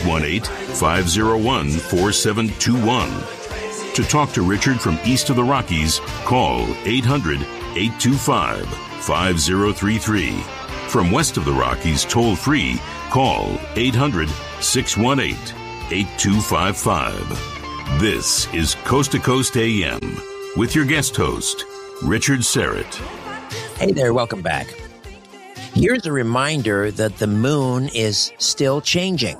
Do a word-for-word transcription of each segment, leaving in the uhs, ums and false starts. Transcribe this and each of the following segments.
one eight, five oh one, four seven two one. To talk to Richard from east of the Rockies, call eight hundred, eight two five, five oh three three. From west of the Rockies, toll free, call eight hundred, six one eight, eight two five five. This is Coast to Coast A M with your guest host, Richard Syrett. Hey there, welcome back. Here's a reminder that the moon is still changing.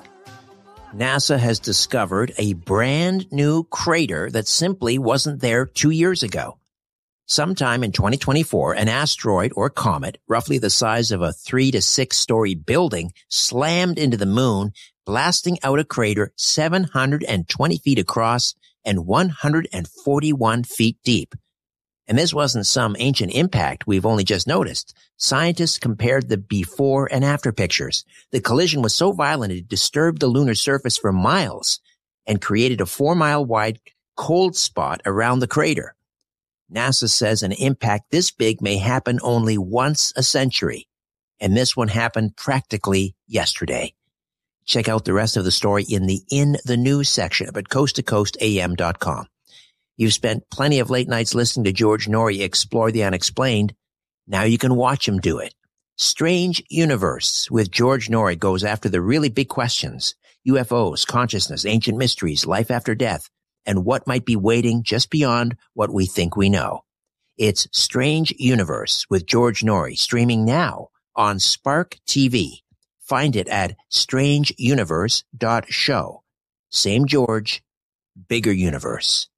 NASA has discovered a brand new crater that simply wasn't there two years ago. Sometime in twenty twenty-four, an asteroid or comet, roughly the size of a three to six story building, slammed into the moon, blasting out a crater seven hundred twenty feet across and one hundred forty-one feet deep. And this wasn't some ancient impact we've only just noticed. Scientists compared the before and after pictures. The collision was so violent it disturbed the lunar surface for miles and created a four mile wide cold spot around the crater. NASA says an impact this big may happen only once a century. And this one happened practically yesterday. Check out the rest of the story in the In the News section at coast to coast a m dot com. You've spent plenty of late nights listening to George Noory explore the unexplained. Now you can watch him do it. Strange Universe with George Noory goes after the really big questions: U F Os, consciousness, ancient mysteries, life after death, and what might be waiting just beyond what we think we know. It's Strange Universe with George Noory, streaming now on Spark T V. Find it at strange universe dot show. Same George, bigger universe.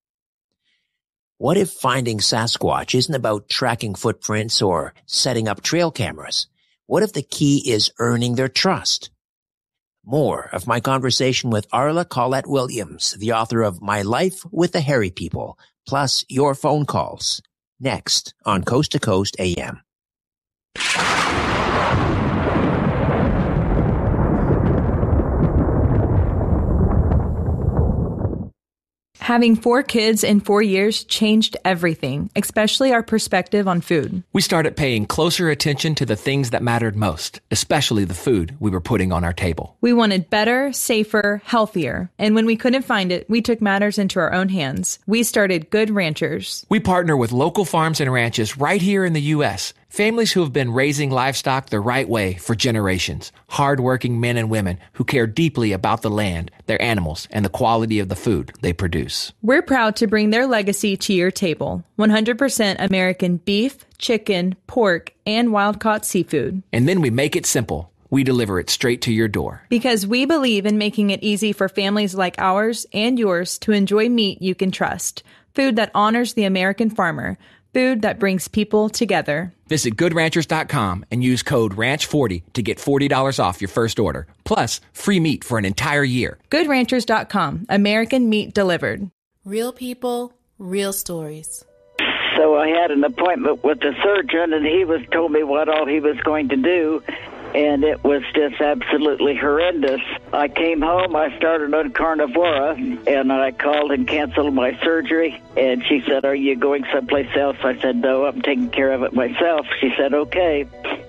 What if finding Sasquatch isn't about tracking footprints or setting up trail cameras? What if the key is earning their trust? More of my conversation with Arla Collette Williams, the author of My Life with the Hairy People, plus your phone calls, next on Coast to Coast A M. Having four kids in four years changed everything, especially our perspective on food. We started paying closer attention to the things that mattered most, especially the food we were putting on our table. We wanted better, safer, healthier. And when we couldn't find it, we took matters into our own hands. We started Good Ranchers. We partner with local farms and ranches right here in the U S, families who have been raising livestock the right way for generations. Hardworking men and women who care deeply about the land, their animals, and the quality of the food they produce. We're proud to bring their legacy to your table. one hundred percent American beef, chicken, pork, and wild-caught seafood. And then we make it simple. We deliver it straight to your door. Because we believe in making it easy for families like ours and yours to enjoy meat you can trust. Food that honors the American farmer. Food that brings people together. Visit good ranchers dot com and use code ranch forty to get forty dollars off your first order, plus free meat for an entire year. good ranchers dot com. American meat delivered. Real people, real stories. So I had an appointment with the surgeon, and he was told me what all he was going to do, and it was just absolutely horrendous. I came home, I started on Carnivora, and I called and canceled my surgery, and she said, "Are you going someplace else?" I said, "No, I'm taking care of it myself." She said, "Okay."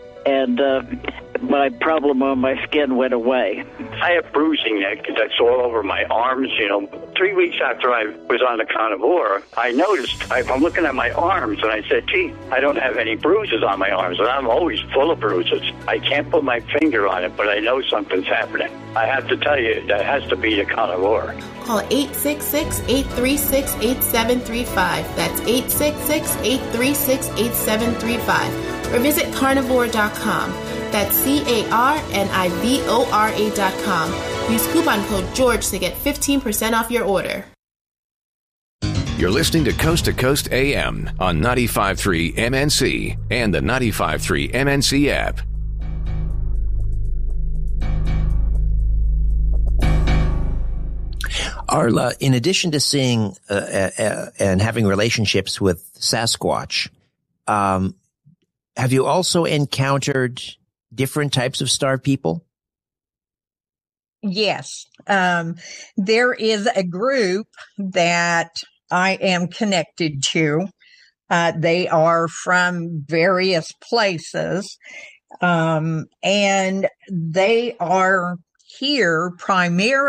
And uh, my problem on my skin went away. I have bruising that, that's all over my arms, you know. Three weeks after I was on the Carnivora, I noticed, I, I'm looking at my arms, and I said, gee, I don't have any bruises on my arms, and I'm always full of bruises. I can't put my finger on it, but I know something's happening. I have to tell you, that has to be the Carnivora. Call eight six six, eight three six, eight seven three five. That's eight six six, eight three six, eight seven three five. Or visit carnivore dot com. That's C A R N I V O R A dot com. Use coupon code George to get fifteen percent off your order. You're listening to Coast to Coast A M on ninety-five point three M N C and the ninety-five point three M N C app. Arla, in addition to seeing uh, uh, and having relationships with Sasquatch, um, have you also encountered different types of star people? Yes. Um, there is a group that I am connected to. Uh, they are from various places, um, and they are here primarily